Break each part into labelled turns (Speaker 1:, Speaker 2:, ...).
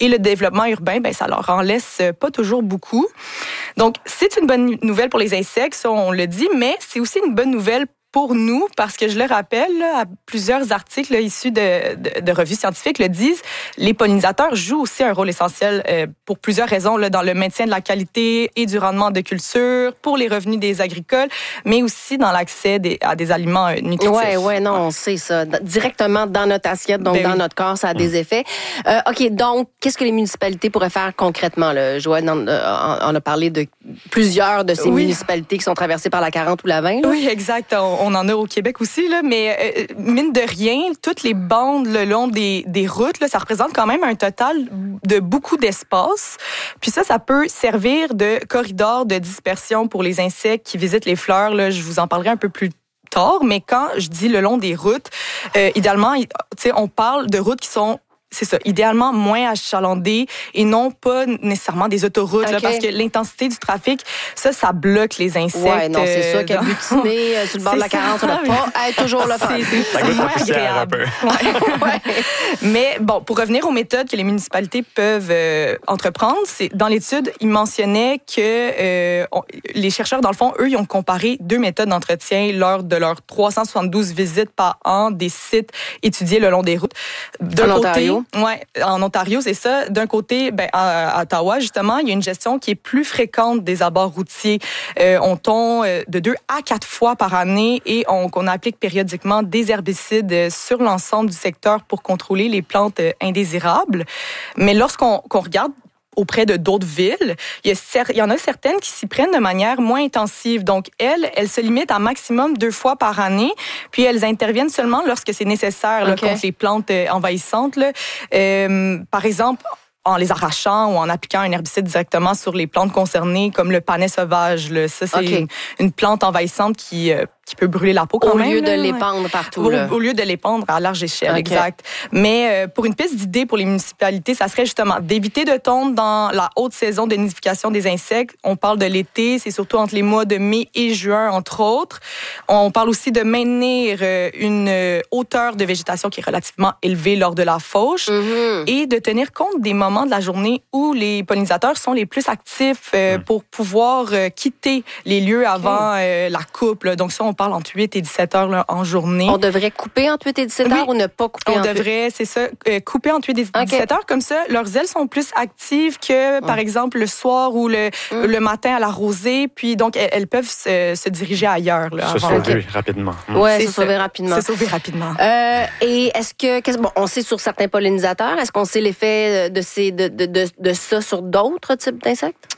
Speaker 1: Et le développement urbain, ça leur en laisse pas toujours beaucoup. Donc, c'est une bonne nouvelle pour les insectes, ça, on le dit, mais c'est aussi une bonne nouvelle pour nous, parce que je le rappelle, là, à plusieurs articles là, issus de revues scientifiques le disent, les pollinisateurs jouent aussi un rôle essentiel pour plusieurs raisons, là, dans le maintien de la qualité et du rendement de culture, pour les revenus des agricoles, mais aussi dans l'accès à des aliments nutritifs.
Speaker 2: Oui, non, on sait ça. Directement dans notre assiette, donc dans notre corps, ça a des effets. OK, donc, qu'est-ce que les municipalités pourraient faire concrètement? Là? Joanne, on a parlé de plusieurs de ces municipalités qui sont traversées par la 40 ou la 20. Là.
Speaker 1: Oui, exact. On en a au Québec aussi, là, mais mine de rien, toutes les bandes le long des routes, là, ça représente quand même un total de beaucoup d'espace. Puis ça peut servir de corridor de dispersion pour les insectes qui visitent les fleurs. Là, je vous en parlerai un peu plus tard, mais quand je dis le long des routes, idéalement, on parle de routes qui sont idéalement moins achalandées et non pas nécessairement des autoroutes, là, parce que l'intensité du trafic, ça bloque les insectes.
Speaker 2: Oui, non, c'est sûr qu'à butiner sur le bord de la 40, ça ne va pas être toujours le fun.
Speaker 1: C'est moins agréable. Mais bon, pour revenir aux méthodes que les municipalités peuvent entreprendre, dans l'étude, ils mentionnaient que les chercheurs, dans le fond, eux, ils ont comparé 2 méthodes d'entretien lors de leurs 372 visites par an des sites étudiés le long des routes.
Speaker 2: En Ontario?
Speaker 1: Oui, en Ontario, c'est ça. D'un côté, à Ottawa, justement, il y a une gestion qui est plus fréquente des abords routiers. On tond de 2 à 4 fois par année et qu'on applique périodiquement des herbicides sur l'ensemble du secteur pour contrôler les plantes indésirables. Mais lorsqu'on regarde auprès de d'autres villes, il y en a certaines qui s'y prennent de manière moins intensive. Donc, elles se limitent à maximum 2 fois par année, puis elles interviennent seulement lorsque c'est nécessaire là, contre les plantes envahissantes. Là. Par exemple, en les arrachant ou en appliquant un herbicide directement sur les plantes concernées, comme le panais sauvage. Là. Ça, c'est une plante envahissante qui peut brûler la peau quand même.
Speaker 2: Au lieu de l'épandre partout.
Speaker 1: Au lieu de l'épandre à large échelle, exact. Mais pour une piste d'idée pour les municipalités, ça serait justement d'éviter de tondre dans la haute saison de nidification des insectes. On parle de l'été, c'est surtout entre les mois de mai et juin, entre autres. On parle aussi de maintenir une hauteur de végétation qui est relativement élevée lors de la fauche et de tenir compte des moments de la journée où les pollinisateurs sont les plus actifs pour pouvoir quitter les lieux avant la coupe. Là. Donc ça, on parle entre 8 et 17 heures là, en journée.
Speaker 2: On devrait couper entre 8 et 17 heures ou ne pas couper entre 8?
Speaker 1: On devrait, c'est ça, couper entre 8 et 17 heures. Comme ça, leurs ailes sont plus actives que, par exemple, le soir ou le matin à la rosée. Puis donc, elles peuvent se diriger ailleurs. Là,
Speaker 3: se sauver rapidement.
Speaker 2: Oui, se sauver rapidement.
Speaker 1: Se sauver rapidement.
Speaker 2: Et est-ce que... Bon, on sait sur certains pollinisateurs, est-ce qu'on sait l'effet de ça sur d'autres types d'insectes?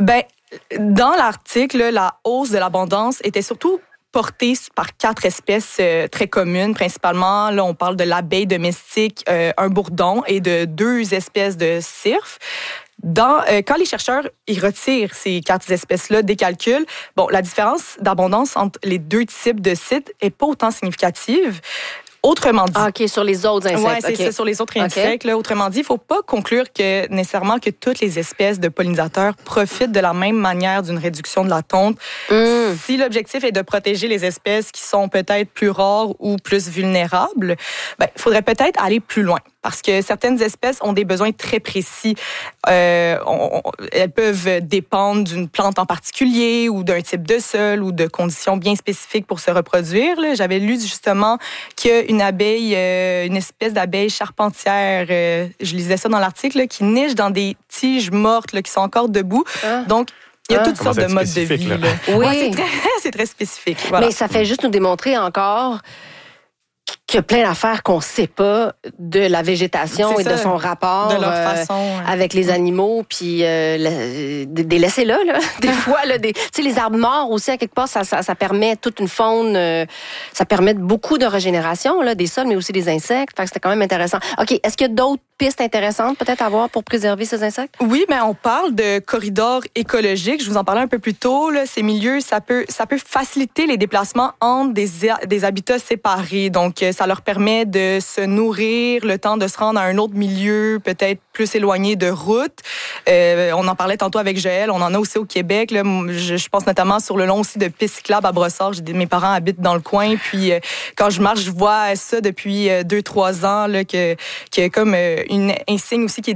Speaker 1: Dans l'article, la hausse de l'abondance était surtout portée par 4 espèces très communes, principalement. Là, on parle de l'abeille domestique, un bourdon et de 2 espèces de cirfes. Quand les chercheurs ils retirent ces 4 espèces-là des calculs, la différence d'abondance entre les 2 types de sites est pas autant significative. Autrement dit...
Speaker 2: OK, sur les autres insectes.
Speaker 1: Oui, c'est ça, sur les autres insectes. Là, autrement dit, il ne faut pas conclure nécessairement que toutes les espèces de pollinisateurs profitent de la même manière d'une réduction de la tonte. Si l'objectif est de protéger les espèces qui sont peut-être plus rares ou plus vulnérables, il faudrait peut-être aller plus loin. Parce que certaines espèces ont des besoins très précis. Elles peuvent dépendre d'une plante en particulier ou d'un type de sol ou de conditions bien spécifiques pour se reproduire. Là. J'avais lu justement qu'une abeille, une espèce d'abeille charpentière, je lisais ça dans l'article, là, qui niche dans des tiges mortes là, qui sont encore debout. Donc, il y a toutes sortes de modes de vie. Là.
Speaker 2: Oui,
Speaker 1: c'est très spécifique. Voilà.
Speaker 2: Mais ça fait juste nous démontrer encore qu'il y a plein d'affaires qu'on ne sait pas de la végétation et de son rapport
Speaker 1: de leur façon,
Speaker 2: avec les animaux, puis des laissez-là, là. Des fois, là, tu sais, les arbres morts aussi, à quelque part, ça permet toute une faune, ça permet beaucoup de régénération, là, des sols, mais aussi des insectes. Fait que c'était quand même intéressant. OK, est-ce qu'il y a d'autres pistes intéressantes peut-être à voir pour préserver ces insectes?
Speaker 1: Oui, mais on parle de corridors écologiques. Je vous en parlais un peu plus tôt. Là, ces milieux, ça peut faciliter les déplacements entre des habitats séparés. Donc, ça leur permet de se nourrir, le temps de se rendre à un autre milieu, peut-être plus éloigné de route. On en parlait tantôt avec Joël. On en a aussi au Québec. Là. Je pense notamment sur le long aussi de pistes cyclables à Brossard. Mes parents habitent dans le coin. Puis, quand je marche, je vois ça depuis 2-3 ans, là, que comme un signe aussi qui est